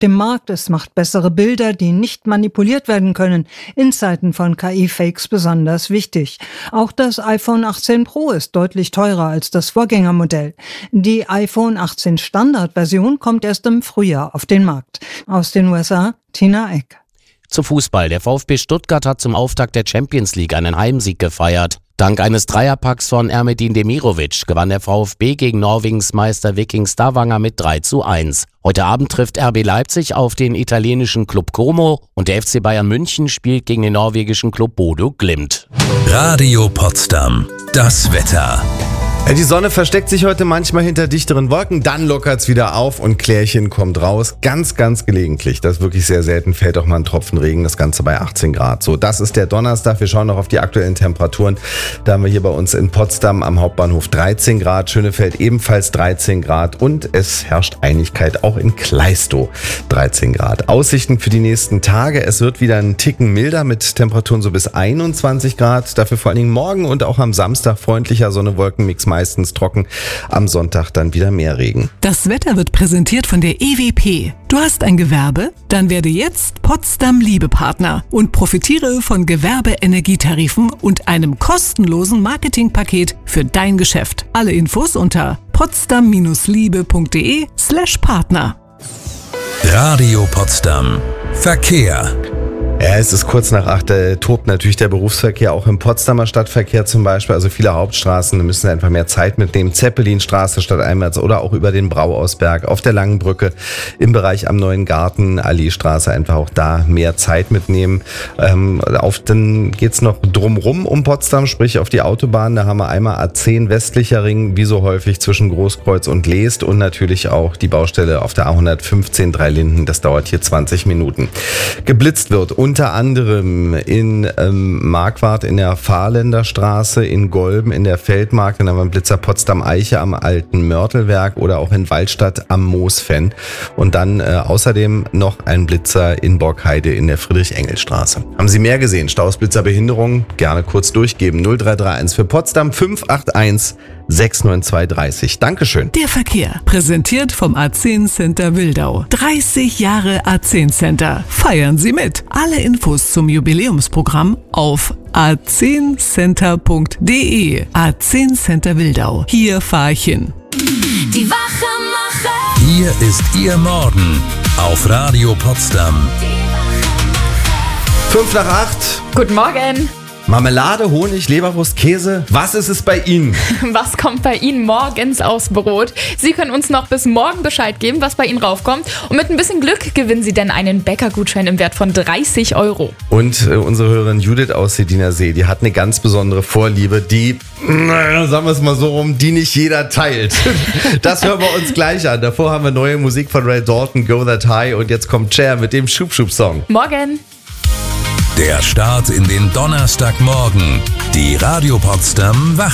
dem Markt, es macht bessere Bilder, die nicht manipuliert werden können. In Zeiten von KI-Fakes besonders wichtig. Auch das iPhone 18 Pro ist deutlich teurer als das Vorgängermodell. Die iPhone 18 Standardversion kommt erst im Frühjahr auf den Markt. Aus den USA, Tina Eck. Zu Fußball. Der VfB Stuttgart hat zum Auftakt der Champions League einen Heimsieg gefeiert. Dank eines Dreierpacks von Ermedin Demirovic gewann der VfB gegen Norwegens Meister Viking Stavanger mit 3:1. Heute Abend trifft RB Leipzig auf den italienischen Club Como und der FC Bayern München spielt gegen den norwegischen Club Bodø Glimt. Radio Potsdam. Das Wetter. Die Sonne versteckt sich heute manchmal hinter dichteren Wolken, dann lockert's wieder auf und Klärchen kommt raus. Ganz, ganz gelegentlich. Das ist wirklich sehr selten, fällt auch mal ein Tropfen Regen, das Ganze bei 18 Grad. So, das ist der Donnerstag. Wir schauen noch auf die aktuellen Temperaturen. Da haben wir hier bei uns in Potsdam am Hauptbahnhof 13 Grad, Schönefeld ebenfalls 13 Grad und es herrscht Einigkeit auch in Kleistow 13 Grad. Aussichten für die nächsten Tage. Es wird wieder einen Ticken milder mit Temperaturen so bis 21 Grad. Dafür vor allen Dingen morgen und auch am Samstag freundlicher Sonne-Wolken-Mix, meistens trocken. Am Sonntag dann wieder mehr Regen. Das Wetter wird präsentiert von der EWP. Du hast ein Gewerbe? Dann werde jetzt Potsdam Liebepartner und profitiere von Gewerbeenergietarifen und einem kostenlosen Marketingpaket für dein Geschäft. Alle Infos unter potsdam-liebe.de/Partner. Radio Potsdam. Verkehr. Ja, es ist kurz nach 8, tobt natürlich der Berufsverkehr, auch im Potsdamer Stadtverkehr zum Beispiel. Also viele Hauptstraßen müssen einfach mehr Zeit mitnehmen. Zeppelinstraße statt Einwärts oder auch über den Brauausberg, auf der Langen Brücke, im Bereich am Neuen Garten, Alleestraße, einfach auch da mehr Zeit mitnehmen. Dann geht's noch drumrum um Potsdam, sprich auf die Autobahn. Da haben wir einmal A10 westlicher Ring, wie so häufig zwischen Großkreuz und Leest und natürlich auch die Baustelle auf der A115 Dreilinden. Das dauert hier 20 Minuten. Geblitzt wird unter anderem in Marquardt in der Fahrländer Straße, in Golben in der Feldmark, dann haben wir einen Blitzer Potsdam-Eiche am alten Mörtelwerk oder auch in Waldstadt am Moosfen. Und dann außerdem noch ein Blitzer in Borkheide in der Friedrich-Engels-Straße. Haben Sie mehr gesehen? Staus, Blitzer, Behinderung? Gerne kurz durchgeben. 0331 für Potsdam 581 69230. Dankeschön. Der Verkehr, präsentiert vom A10 Center Wildau. 30 Jahre A10 Center. Feiern Sie mit. Alle Infos zum Jubiläumsprogramm auf a10center.de. A10 Center Wildau. Hier fahr ich hin. Die Wachemacher. Hier ist Ihr Morgen auf Radio Potsdam. 5 nach 8. Guten Morgen. Marmelade, Honig, Leberwurst, Käse. Was ist es bei Ihnen? Was kommt bei Ihnen morgens aufs Brot? Sie können uns noch bis morgen Bescheid geben, was bei Ihnen raufkommt. Und mit ein bisschen Glück gewinnen Sie dann einen Bäckergutschein im Wert von 30 €. Und unsere Hörerin Judith aus Sediner See, die hat eine ganz besondere Vorliebe, die, sagen wir es mal so rum, die nicht jeder teilt. Das hören wir uns gleich an. Davor haben wir neue Musik von Ray Dalton, Go That High. Und jetzt kommt Cher mit dem Schub-Schub-Song. Morgen. Der Start in den Donnerstagmorgen. Die Radio Potsdam